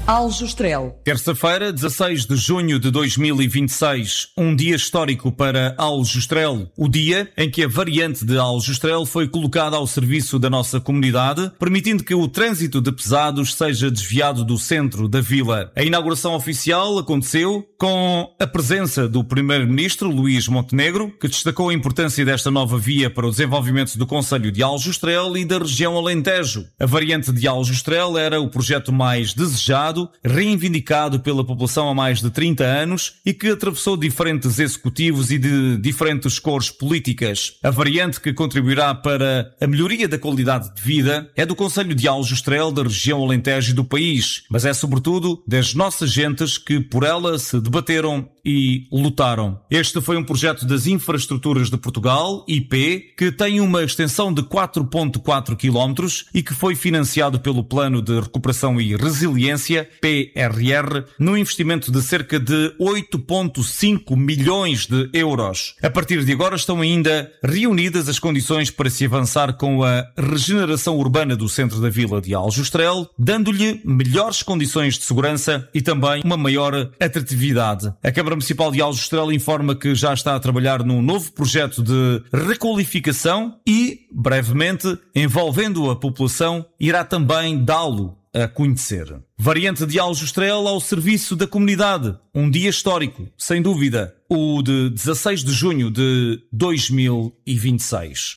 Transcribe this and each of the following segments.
Aljustrel. Terça-feira, 16 de junho de 2026, um dia histórico para Aljustrel, o dia em que a variante de Aljustrel foi colocada ao serviço da nossa comunidade, permitindo que o trânsito de pesados seja desviado do centro da vila. A inauguração oficial aconteceu com a presença do Primeiro-Ministro Luís Montenegro, que destacou a importância desta nova via para o desenvolvimento do concelho de Aljustrel e da região Alentejo. A variante de Aljustrel era o projeto mais desejado, reivindicado pela população há mais de 30 anos e que atravessou diferentes executivos e de diferentes cores políticas. A variante que contribuirá para a melhoria da qualidade de vida é do concelho de Aljustrel, da região Alentejo e do país, mas é sobretudo das nossas gentes que por ela se debateram e lutaram. Este foi um projeto das Infraestruturas de Portugal, IP, que tem uma extensão de 4,4 km e que foi financiado pelo Plano de Recuperação e Resiliência, PRR, num investimento de cerca de 8,5 milhões de euros. A partir de agora estão ainda reunidas as condições para se avançar com a regeneração urbana do centro da vila de Aljustrel, dando-lhe melhores condições de segurança e também uma maior atratividade. A Câmara Municipal de Aljustrel informa que já está a trabalhar num novo projeto de requalificação e, brevemente, envolvendo a população, irá também dá-lo a conhecer. Variante de Aljustrel ao serviço da comunidade. Um dia histórico, sem dúvida, o de 16 de junho de 2026.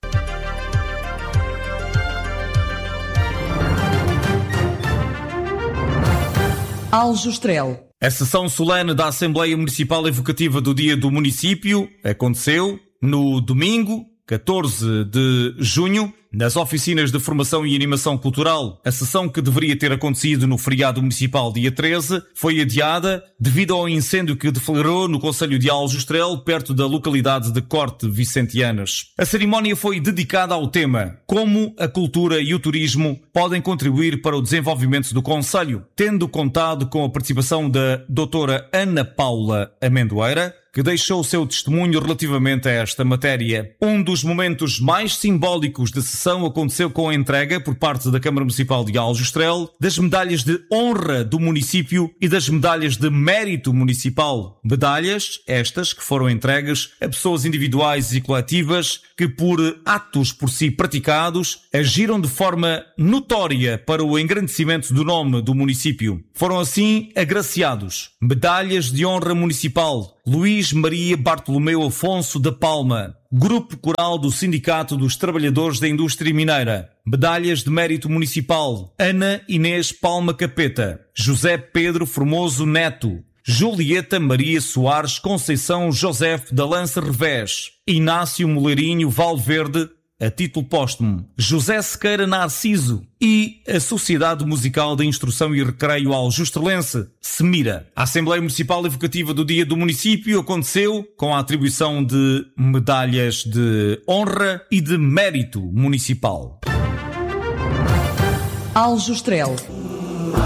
Aljustrel. A sessão solene da Assembleia Municipal Evocativa do Dia do Município aconteceu no domingo, 14 de junho, nas oficinas de formação e animação cultural. A sessão, que deveria ter acontecido no feriado municipal dia 13, foi adiada devido ao incêndio que deflagrou no concelho de Aljustrel, perto da localidade de Corte Vicentianas. A cerimónia foi dedicada ao tema Como a cultura e o turismo podem contribuir para o desenvolvimento do concelho, tendo contado com a participação da doutora Ana Paula Amendoeira, que deixou o seu testemunho relativamente a esta matéria. Um dos momentos mais simbólicos da sessão aconteceu com a entrega, por parte da Câmara Municipal de Aljustrel, das medalhas de honra do município e das medalhas de mérito municipal. Medalhas estas que foram entregues a pessoas individuais e coletivas que, por atos por si praticados, agiram de forma notória para o engrandecimento do nome do município. Foram assim agraciados. Medalhas de honra municipal: Luís Maria Bartolomeu Afonso da Palma, Grupo Coral do Sindicato dos Trabalhadores da Indústria Mineira. Medalhas de mérito municipal: Ana Inês Palma Capeta, José Pedro Formoso Neto, Julieta Maria Soares Conceição José da Lança Revés, Inácio Moleirinho Valverde, a título póstumo, José Sequeira Narciso, e a Sociedade Musical de Instrução e Recreio Aljustrelense, Semira. A Assembleia Municipal Evocativa do Dia do Município aconteceu com a atribuição de medalhas de honra e de mérito municipal. Aljustrel.